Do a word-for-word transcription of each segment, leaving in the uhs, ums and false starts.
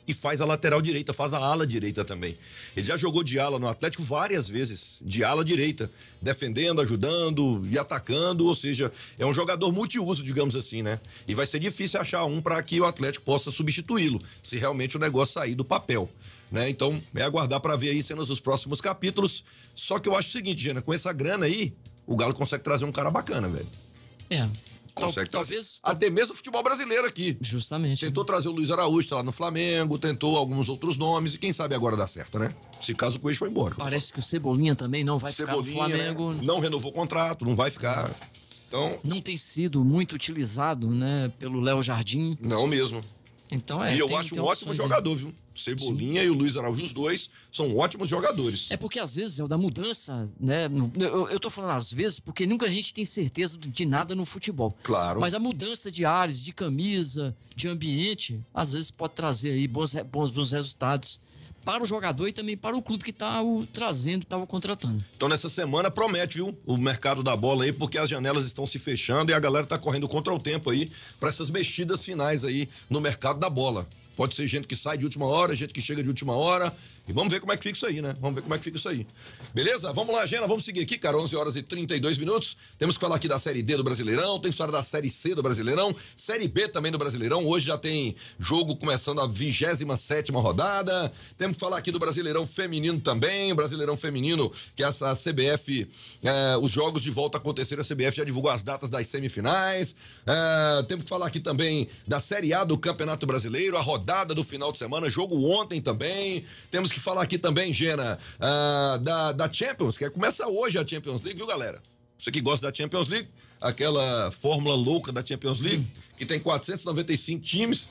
e faz a lateral direita, faz a ala direita também. Ele já jogou de ala no Atlético várias vezes, de ala direita, defendendo, ajudando e atacando, ou seja, é um jogador multiuso, digamos assim, né? E vai ser difícil achar um para que o Atlético possa substituí-lo, se realmente o negócio sair do papel, né? Então, é aguardar para ver aí cenas dos próximos capítulos. Só que eu acho o seguinte, Gena, com essa grana aí, o Galo consegue trazer um cara bacana, velho. É. Consegue Tal, talvez. Até mesmo o futebol brasileiro aqui. Justamente. Tentou trazer o Luiz Araújo, tá lá no Flamengo, tentou alguns outros nomes, e quem sabe agora dá certo, né? Se caso o Coelho foi embora. Parece que o Cebolinha também não vai Cebolinha, ficar no Flamengo. Né? Não renovou o contrato, não vai ficar. Então. Não tem sido muito utilizado, né, pelo Léo Jardim. Não mesmo. Então é. E eu tem, acho tem um ótimo jogador, aí. Viu? Cebolinha Sim. e o Luiz Araújo, os dois, são ótimos jogadores. É porque às vezes é o da mudança, né? Eu, eu tô falando às vezes porque nunca a gente tem certeza de nada no futebol. Claro. Mas a mudança de ares, de camisa, de ambiente, às vezes pode trazer aí bons, bons, bons resultados para o jogador e também para o clube que está o trazendo, está o contratando. Então nessa semana promete, viu, o mercado da bola aí, porque as janelas estão se fechando e a galera está correndo contra o tempo aí para essas mexidas finais aí no mercado da bola. Pode ser gente que sai de última hora, gente que chega de última hora. E vamos ver como é que fica isso aí, né? Vamos ver como é que fica isso aí. Beleza? Vamos lá, Gena, vamos seguir aqui, cara. onze horas e trinta e dois minutos. Temos que falar aqui da Série D do Brasileirão, tem que falar da Série C do Brasileirão, Série B também do Brasileirão. Hoje já tem jogo começando a vigésima sétima rodada. Temos que falar aqui do Brasileirão Feminino também. Brasileirão Feminino, que essa a C B F, eh, os jogos de volta aconteceram, a C B F já divulgou as datas das semifinais. Eh, temos que falar aqui também da Série A do Campeonato Brasileiro, a rodada do final de semana, jogo ontem também. Temos que falar aqui também, Gena, uh, da, da Champions, que começa hoje a Champions League, viu, galera? Você que gosta da Champions League, aquela fórmula louca da Champions League, hum. que tem quatrocentos e noventa e cinco times,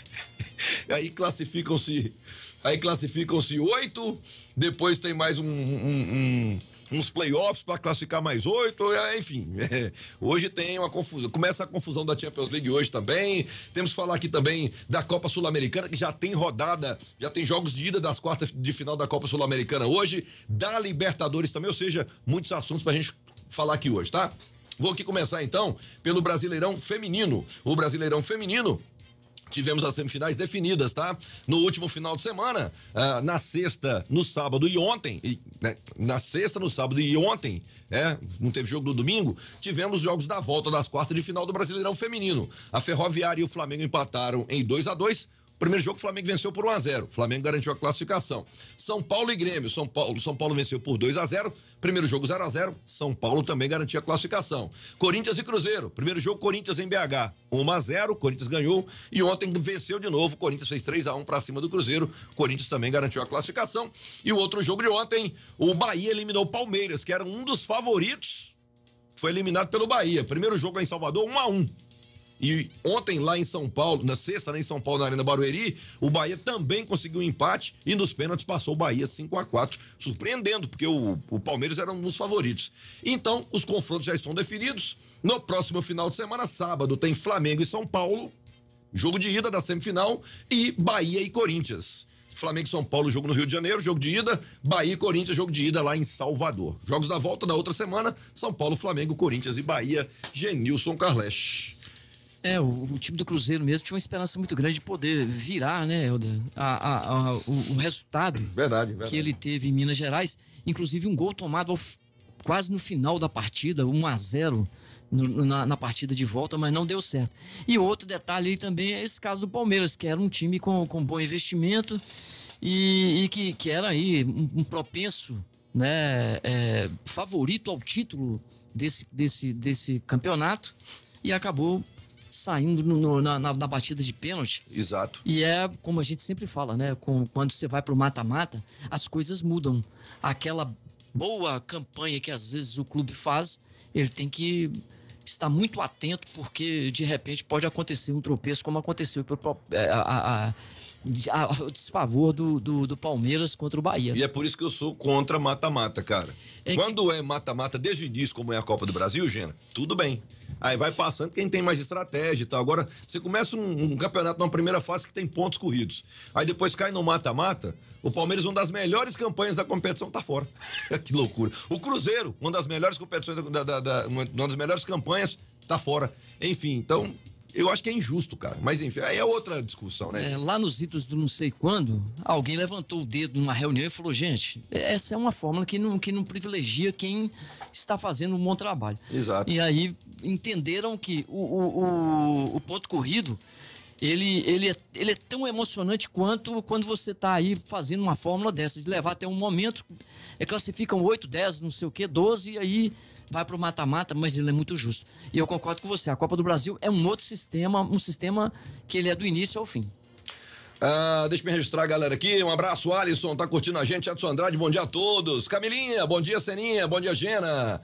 aí classificam-se, aí classificam-se oito, depois tem mais um, um, um uns playoffs para classificar mais oito, enfim, é, hoje tem uma confusão, começa a confusão da Champions League hoje também. Temos que falar aqui também da Copa Sul-Americana, que já tem rodada, já tem jogos de ida das quartas de final da Copa Sul-Americana hoje, da Libertadores também, ou seja, muitos assuntos pra gente falar aqui hoje, tá? Vou aqui começar então pelo Brasileirão Feminino. O Brasileirão Feminino, tivemos as semifinais definidas, tá? No último final de semana, ah, na sexta, no sábado e ontem, e, né, na sexta, no sábado e ontem, é, não teve jogo no domingo, tivemos jogos da volta das quartas de final do Brasileirão Feminino. A Ferroviária e o Flamengo empataram em dois a dois. Primeiro jogo, o Flamengo venceu por um a zero. O Flamengo garantiu a classificação. São Paulo e Grêmio. São Paulo, São Paulo venceu por dois a zero. Primeiro jogo zero a zero. São Paulo também garantiu a classificação. Corinthians e Cruzeiro. Primeiro jogo, Corinthians em B H. um a zero. Corinthians ganhou. E ontem venceu de novo. Corinthians fez três a um para cima do Cruzeiro. Corinthians também garantiu a classificação. E o outro jogo de ontem, o Bahia eliminou o Palmeiras, que era um dos favoritos. Foi eliminado pelo Bahia. Primeiro jogo lá em Salvador, um a um. E ontem lá em São Paulo, na sexta, lá em São Paulo, na Arena Barueri, o Bahia também conseguiu um empate e nos pênaltis passou o Bahia cinco a quatro, surpreendendo, porque o, o Palmeiras era um dos favoritos. Então, os confrontos já estão definidos. No próximo final de semana, sábado, tem Flamengo e São Paulo, jogo de ida da semifinal, e Bahia e Corinthians. Flamengo e São Paulo, jogo no Rio de Janeiro, jogo de ida, Bahia e Corinthians, jogo de ida lá em Salvador. Jogos da volta da outra semana, São Paulo, Flamengo, Corinthians e Bahia, Genilson Carlesch. É, o, o time do Cruzeiro mesmo tinha uma esperança muito grande de poder virar, né, Helder, a, a, a, o, o resultado verdade, verdade. que ele teve em Minas Gerais, inclusive um gol tomado ao, quase no final da partida, um a zero no, na, na partida de volta, mas não deu certo. E outro detalhe aí também é esse caso do Palmeiras, que era um time com, com bom investimento e, e que, que era aí um, um propenso, né, é, favorito ao título desse, desse, desse campeonato e acabou saindo no, no, na, na, na batida de pênalti. Exato. E é, como a gente sempre fala, né? Com, quando você vai pro mata-mata, as coisas mudam. Aquela boa campanha que às vezes o clube faz, ele tem que estar muito atento, porque de repente pode acontecer um tropeço, como aconteceu a, a, a, a, o desfavor do, do, do Palmeiras contra o Bahia. E é por isso que eu sou contra mata-mata, cara. É Quando que... é mata-mata desde o início, como é a Copa do Brasil, Gena, tudo bem. Aí vai passando quem tem mais estratégia e tal. Agora, você começa um, um campeonato numa primeira fase que tem pontos corridos. Aí depois cai no mata-mata, o Palmeiras, uma das melhores campanhas da competição, tá fora. Que loucura. O Cruzeiro, uma das melhores competições, da, da, da, uma das melhores campanhas, tá fora. Enfim, então, Eu acho que é injusto, cara. Mas enfim, aí é outra discussão, né? É, lá nos idos do não sei quando, alguém levantou o dedo numa reunião e falou, gente, essa é uma fórmula que não, que não privilegia quem está fazendo um bom trabalho. Exato. E aí entenderam que o, o, o, o ponto corrido, ele, ele, é, ele é tão emocionante quanto quando você está aí fazendo uma fórmula dessa, de levar até um momento, é, classificam oito, dez, não sei o quê, doze, e aí vai para o mata-mata, mas ele é muito justo. E eu concordo com você, a Copa do Brasil é um outro sistema, um sistema que ele é do início ao fim. Ah, deixa eu registrar a galera aqui, um abraço, Alisson, tá curtindo a gente, Edson Andrade, bom dia a todos, Camilinha, bom dia, Seninha, bom dia, Gena,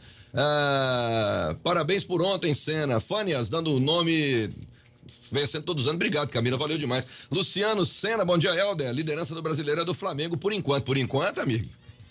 ah, parabéns por ontem, Sena, Fânias, dando o nome... Vencendo todos os anos, obrigado, Camila, valeu demais. Luciano Sena, bom dia, Helder. Liderança do Brasileiro é do Flamengo por enquanto. Por enquanto, amigo,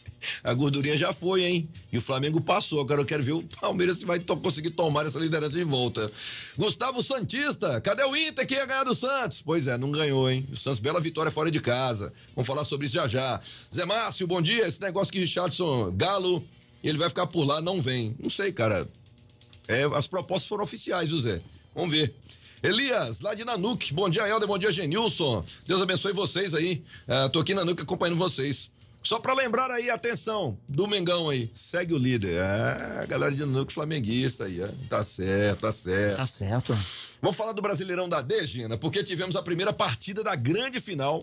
a gordurinha já foi, hein? E o Flamengo passou. Agora eu quero ver o Palmeiras se vai to- conseguir tomar essa liderança de volta. Gustavo Santista, cadê o Inter que ia ganhar do Santos? Pois é, não ganhou, hein? O Santos, bela vitória fora de casa. Vamos falar sobre isso já já. Zé Márcio, bom dia. Esse negócio que Richardson Galo, ele vai ficar por lá, não vem. Não sei, cara. É, as propostas foram oficiais, viu, Zé? Vamos ver. Elias, lá de Nanuque, bom dia, Helder, bom dia, Genilson, Deus abençoe vocês aí, uh, tô aqui na Nanuque acompanhando vocês. Só pra lembrar aí, atenção, do Mengão aí, segue o líder, é, a galera de Nanuque flamenguista aí, é. Tá certo, tá certo. Tá certo. Vamos falar do Brasileirão da D, Gina, porque tivemos a primeira partida da grande final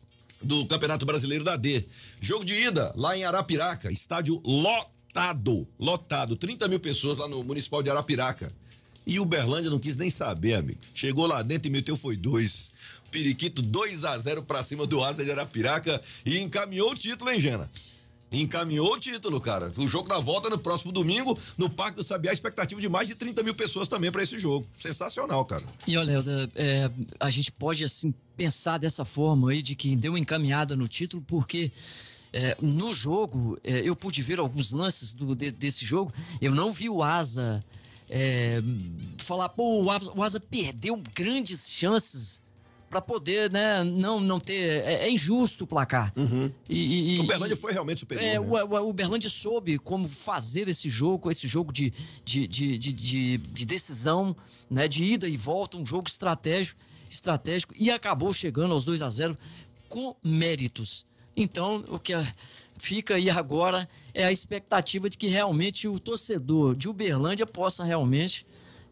do Campeonato Brasileiro da D. Jogo de ida, lá em Arapiraca, estádio lotado, lotado, trinta mil pessoas lá no Municipal de Arapiraca. E o Uberlândia não quis nem saber, amigo. Chegou lá dentro e meteu foi dois. Periquito dois a zero pra cima do Asa de Arapiraca e encaminhou o título, hein, Gena? Encaminhou o título, cara. O jogo da volta no próximo domingo, no Parque do Sabiá, expectativa de mais de trinta mil pessoas também pra esse jogo. Sensacional, cara. E olha, é, a gente pode, assim, pensar dessa forma aí, de que deu uma encaminhada no título, porque... É, no jogo, é, eu pude ver alguns lances do, de, desse jogo, eu não vi o Asa é, falar, pô, o Asa, o Asa perdeu grandes chances para poder, né, não, não ter, é, é injusto o placar. Uhum. E, e, o Uberlândia foi realmente superior, é, né? o, o Uberlândia soube como fazer esse jogo, esse jogo de, de, de, de, de, de decisão, né, de ida e volta, um jogo estratégico, estratégico, e acabou chegando aos dois a zero com méritos. Então, o que fica aí agora é a expectativa de que realmente o torcedor de Uberlândia possa realmente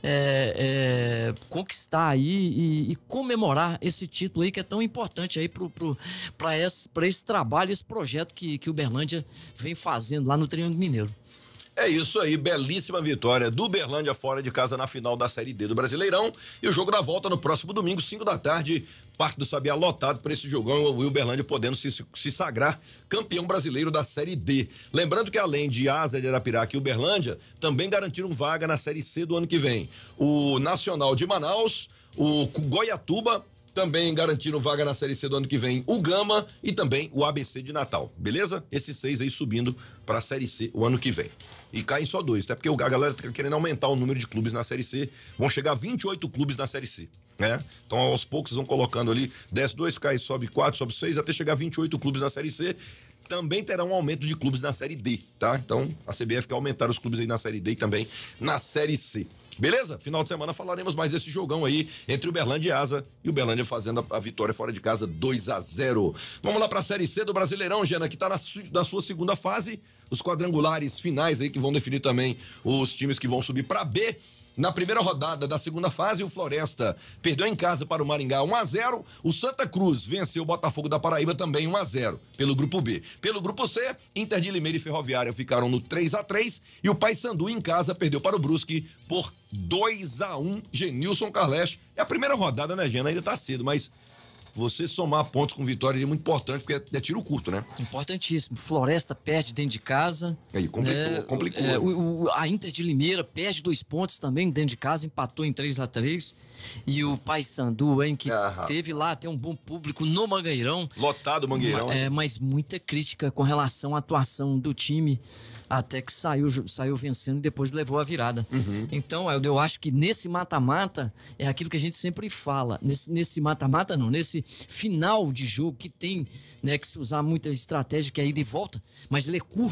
é, é, conquistar aí e, e comemorar esse título aí que é tão importante aí para esse, esse trabalho, esse projeto que, que Uberlândia vem fazendo lá no Triângulo Mineiro. É isso aí, belíssima vitória do Uberlândia fora de casa na final da Série D do Brasileirão. E o jogo da volta no próximo domingo, cinco da tarde, Parque do Sabiá lotado para esse jogão, o Uberlândia podendo se, se sagrar campeão brasileiro da Série D. Lembrando que além de Asa de Arapiraca e Uberlândia, também garantiram vaga na Série C do ano que vem. O Nacional de Manaus, o Goiatuba, também garantiram vaga na Série C do ano que vem, o Gama e também o A B C de Natal, beleza? Esses seis aí subindo para a Série C o ano que vem. E caem só dois, até porque a galera tá querendo aumentar o número de clubes na Série C, vão chegar vinte e oito clubes na Série C, né? Então aos poucos vão colocando ali, desce dois, cai, sobe quatro, sobe seis, até chegar vinte e oito clubes na Série C. Também terá um aumento de clubes na Série D, tá? Então a C B F quer aumentar os clubes aí na Série D e também na Série C. Beleza? Final de semana falaremos mais desse jogão aí entre Uberlândia e Asa, e Uberlândia fazendo a, a vitória fora de casa dois a zero. Vamos lá para a Série C do Brasileirão, Gena, que está na, na sua segunda fase, os quadrangulares finais aí que vão definir também os times que vão subir para B. Na primeira rodada da segunda fase, o Floresta perdeu em casa para o Maringá um a zero. O Santa Cruz venceu o Botafogo da Paraíba também um a zero pelo grupo B. Pelo grupo C, Inter de Limeira e Ferroviária ficaram no três a três e o Paysandu em casa perdeu para o Brusque por dois a um. Genilson Carles. É a primeira rodada, né, Gena? Ainda tá cedo, mas você somar pontos com vitória é muito importante, porque é, é tiro curto, né? Importantíssimo. Floresta perde dentro de casa. Aí, complicou, né? complicou. É, o, o, a Inter de Limeira perde dois pontos também dentro de casa, empatou em três a três. E o Paysandu, hein, que Aham. teve lá até um bom público no Mangueirão. Lotado o Mangueirão. É, mas muita crítica com relação à atuação do time, até que saiu, saiu vencendo e depois levou a virada. Uhum. Então, eu, eu acho que nesse mata-mata, é aquilo que a gente sempre fala, nesse, nesse mata-mata não, nesse final de jogo que tem, né, que se usar muita estratégia, que é ida e volta, mas ele é curto.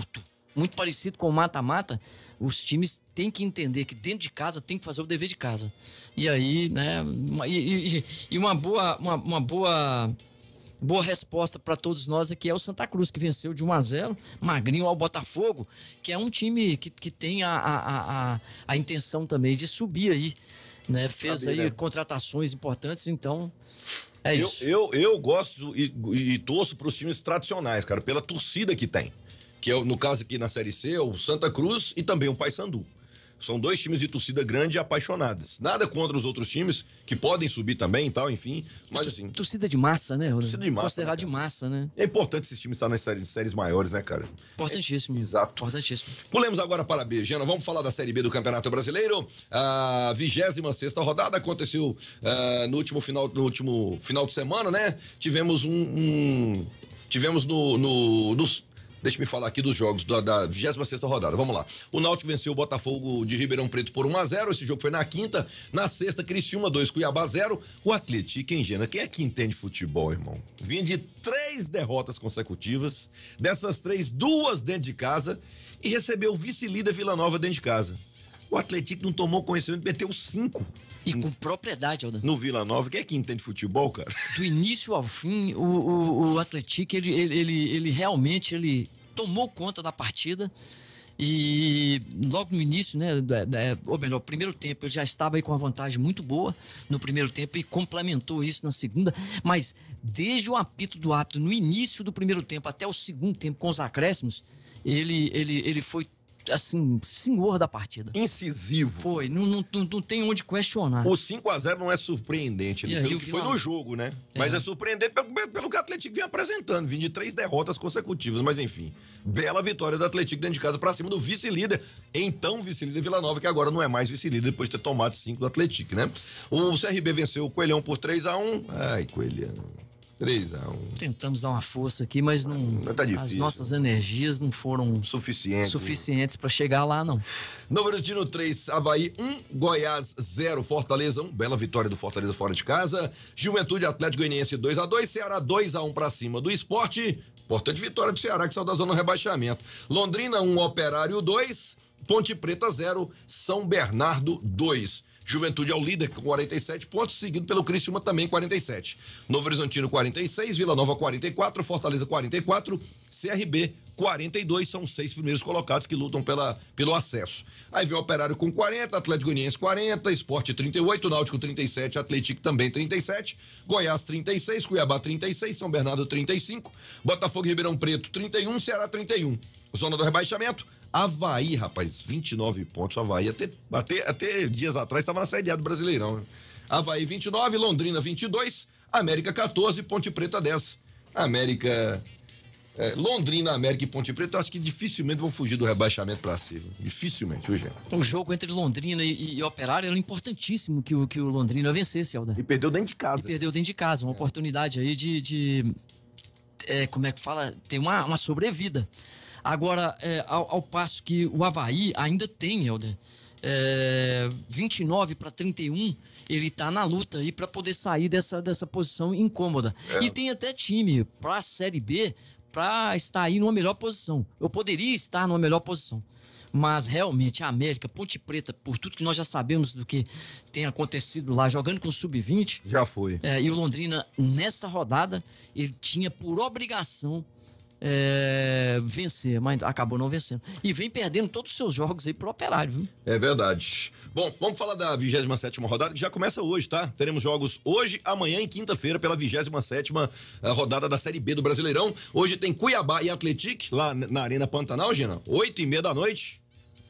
muito parecido com o mata-mata, os times têm que entender que dentro de casa tem que fazer o dever de casa. E aí, né, uma, e, e, e uma boa, uma, uma boa, boa resposta para todos nós aqui é o Santa Cruz, que venceu de um a zero, magrinho ao Botafogo, que é um time que, que tem a, a, a, a intenção também de subir aí, né, fez Sabe, aí né? contratações importantes, então... É eu, isso. Eu, eu gosto e, e torço para os times tradicionais, cara, pela torcida que tem. Que é, no caso aqui na Série C, é o Santa Cruz e também o Paysandu. São dois times de torcida grande e apaixonadas. Nada contra os outros times, que podem subir também e tal, enfim. Mas assim... Torcida de massa, né, Rodrigo? Torcida de massa. Considerar de massa, né? É importante esses times estarem nas séries, séries maiores, né, cara? Importantíssimo. É, exato. Importantíssimo. Pulemos agora para a B, Gena. Vamos falar da Série B do Campeonato Brasileiro. A vigésima sexta rodada aconteceu uh, no, último final, no último final de semana, né? Tivemos um... um tivemos no... no nos, Deixa eu me falar aqui dos jogos da, da vigésima sexta rodada. Vamos lá. O Náutico venceu o Botafogo de Ribeirão Preto por um a zero. Esse jogo foi na quinta. Na sexta, Criciúma dois, Cuiabá zero. O Atlético, hein, Gena? Quem é que entende futebol, irmão? Vinha de três derrotas consecutivas. Dessas três, duas dentro de casa. E recebeu o vice-líder Vila Nova dentro de casa. O Atlético não tomou conhecimento, meteu cinco. E com propriedade, Aldan. No Vila Nova. Quem é que entende futebol, cara? Do início ao fim, o, o, o Atlético, ele, ele, ele, ele realmente ele tomou conta da partida. E logo no início, né, da, da, ou melhor, primeiro tempo, ele já estava aí com uma vantagem muito boa no primeiro tempo e complementou isso na segunda. Mas desde o apito do árbitro, no início do primeiro tempo até o segundo tempo, com os acréscimos, ele, ele, ele foi assim, senhor da partida. Incisivo. Foi, não, não, não tem onde questionar. O cinco a zero não é surpreendente, ele, pelo que foi no jogo, né? É. Mas é surpreendente pelo, pelo que o Atlético vinha apresentando, vindo de três derrotas consecutivas, mas enfim, bela vitória do Atlético dentro de casa pra cima do vice-líder, então vice-líder Vila Nova, que agora não é mais vice-líder depois de ter tomado cinco do Atlético, né? O C R B venceu o Coelhão por três a um. Ai, Coelhão. três a um. Tentamos dar uma força aqui, mas não, não tá as nossas energias não foram suficientes, suficientes para chegar lá, não. Novo Horizontino três, Avaí um, Goiás zero, Fortaleza um, bela vitória do Fortaleza fora de casa. Juventude Atlético Goianiense dois a dois, Ceará dois a um para cima do Sport. Importante vitória do Ceará, que saiu da zona do rebaixamento. Londrina um, Operário dois, Ponte Preta zero, São Bernardo dois. Juventude é o líder com quarenta e sete pontos, seguido pelo Criciúma também quarenta e sete. Novo Horizontino quarenta e seis, Vila Nova quarenta e quatro, Fortaleza quarenta e quatro, C R B quarenta e dois, são os seis primeiros colocados que lutam pela, pelo acesso. Aí vem o Operário com quarenta, Atlético Goianiense quarenta, Sport trinta e oito, Náutico trinta e sete, Atlético também trinta e sete, Goiás trinta e seis, Cuiabá trinta e seis, São Bernardo trinta e cinco, Botafogo e Ribeirão Preto trinta e um, Ceará trinta e um. Zona do rebaixamento, Avaí, rapaz, vinte e nove pontos. Avaí até, até, até dias atrás estava na Série A do Brasileirão, né? Avaí vinte e nove, Londrina vinte e dois, América quatorze, Ponte Preta dez. América, é, Londrina, América e Ponte Preta, eu acho que dificilmente vão fugir do rebaixamento para cima. Dificilmente, viu, gente? O jogo entre Londrina e, e Operário era importantíssimo que o, que o Londrina vencesse, Alda. E perdeu dentro de casa. E perdeu dentro de casa, uma é. oportunidade aí de, de é, como é que fala, ter uma, uma sobrevida. Agora, é, ao, ao passo que o Avaí ainda tem, Helder, é, vinte e nove para trinta e um, ele tá na luta aí para poder sair dessa, dessa posição incômoda. É. E tem até time para a Série B para estar aí numa melhor posição. Eu poderia estar numa melhor posição. Mas realmente a América, Ponte Preta, por tudo que nós já sabemos do que tem acontecido lá, jogando com o sub vinte. Já foi. É, e o Londrina, nesta rodada, ele tinha por obrigação É, vencer, mas acabou não vencendo. E vem perdendo todos os seus jogos aí pro Operário, viu? É verdade. Bom, vamos falar da vigésima sétima rodada, que já começa hoje, tá? Teremos jogos hoje, amanhã e quinta-feira pela vigésima sétima rodada da Série B do Brasileirão. Hoje tem Cuiabá e Atlético, lá na Arena Pantanal, Gina, oito e meia da noite.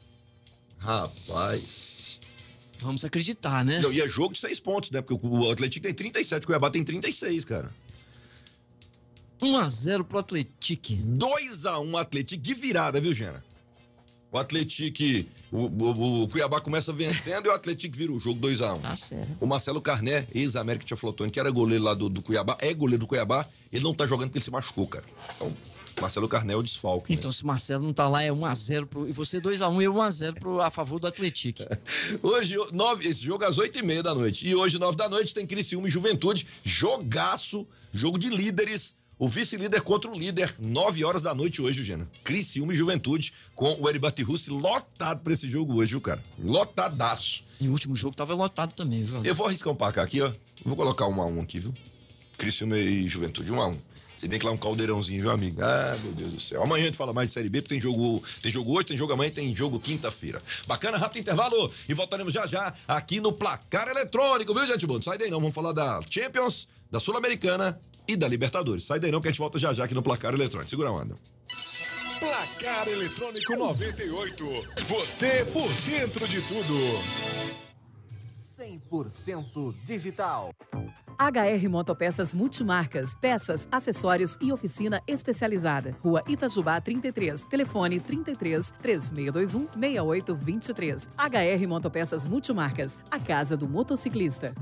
Rapaz... Vamos acreditar, né? E é jogo de seis pontos, né? Porque o Atlético tem trinta e sete, o Cuiabá tem trinta e seis, cara. um a zero pro Atlético. dois a um Atlético de virada, viu, Gena? O Atlético, o, o, o Cuiabá começa vencendo e o Atlético vira o jogo dois a um. Tá certo. O Marcelo Carné, ex-América Tiaflotone, que era goleiro lá do, do Cuiabá, é goleiro do Cuiabá, ele não tá jogando porque ele se machucou, cara. Então, Marcelo Carné é o desfalque. Então, né? Se o Marcelo não tá lá, é um a zero pro... E você dois a um e um a zero pro, a favor do Atlético. Hoje, nove, esse jogo às oito e meia da noite. E hoje, nove da noite, tem Criciúma e Juventude. Jogaço, jogo de líderes. o vice-líder contra o líder, nove horas da noite hoje, Eugênio. Criciúma e Juventude com o Eribatirruce lotado pra esse jogo hoje, viu, cara? Lotadaço. E o último jogo tava lotado também, viu? Eu vou arriscar um placar aqui, ó. Vou colocar um a um aqui, viu? Criciúma e Juventude, um a um. Se bem que lá um caldeirãozinho, viu, amigo? Ah, meu Deus do céu. Amanhã a gente fala mais de Série B, porque tem jogo, tem jogo hoje, tem jogo amanhã, tem jogo quinta-feira. Bacana, rápido intervalo e voltaremos já já aqui no Placar Eletrônico, viu, gente? Bom, sai daí não, vamos falar da Champions, da Sul-Americana e da Libertadores. Sai daí não que a gente volta já já aqui no Placar Eletrônico. Segura a onda. Placar Eletrônico noventa e oito. Você por dentro de tudo. cem por cento digital. H R Motopeças Multimarcas, peças, acessórios e oficina especializada. Rua Itajubá trinta e três, telefone trinta e três, três seis dois um, seis oito dois três. H R Motopeças Multimarcas, a casa do motociclista.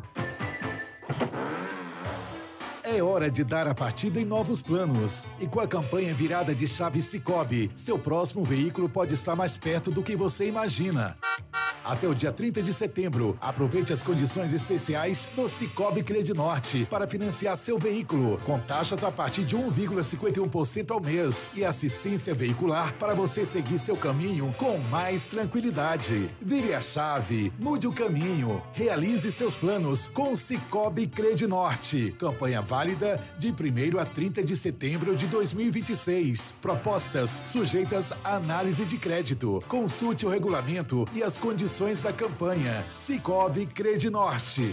É hora de dar a partida em novos planos. E com a campanha virada de chave Sicoob, seu próximo veículo pode estar mais perto do que você imagina. Até o dia trinta de setembro, aproveite as condições especiais do Sicoob Credinorte para financiar seu veículo, com taxas a partir de um vírgula cinquenta e um por cento ao mês e assistência veicular para você seguir seu caminho com mais tranquilidade. Vire a chave, mude o caminho, realize seus planos com o Sicoob Credinorte. Campanha válida de primeiro a trinta de setembro de dois mil e vinte e seis. Propostas sujeitas à análise de crédito. Consulte o regulamento e as condições da campanha. Sicoob Credinorte.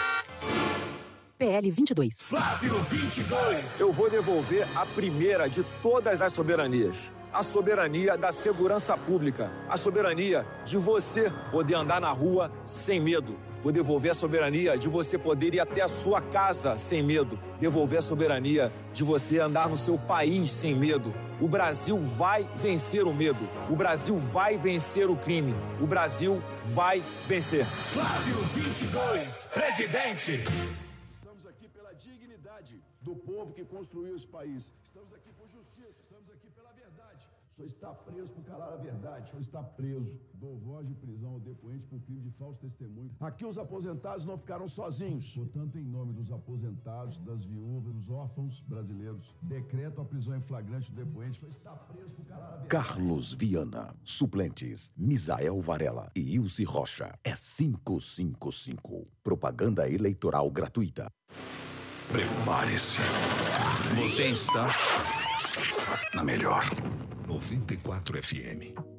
P L vinte e dois. Flávio vinte e dois. Eu vou devolver a primeira de todas as soberanias. A soberania da segurança pública. A soberania de você poder andar na rua sem medo. Vou devolver a soberania de você poder ir até a sua casa sem medo. Devolver a soberania de você andar no seu país sem medo. O Brasil vai vencer o medo. O Brasil vai vencer o crime. O Brasil vai vencer. Flávio vinte e dois, presidente. Estamos aqui pela dignidade do povo que construiu esse país. Estamos aqui por justiça, estamos aqui pela verdade. O senhor está preso por calar a verdade. O senhor está preso. Dou voz de prisão ao depoente por crime de falso testemunho. Aqui os aposentados não ficaram sozinhos. Portanto, em nome dos aposentados, das viúvas, dos órfãos brasileiros, decreto a prisão em flagrante do depoente. O senhor está preso por calar a verdade. Carlos Viana. Suplentes: Misael Varela e Ilse Rocha. É cinco cinco cinco. Propaganda eleitoral gratuita. Prepare-se. Você está na melhor. noventa e quatro F M.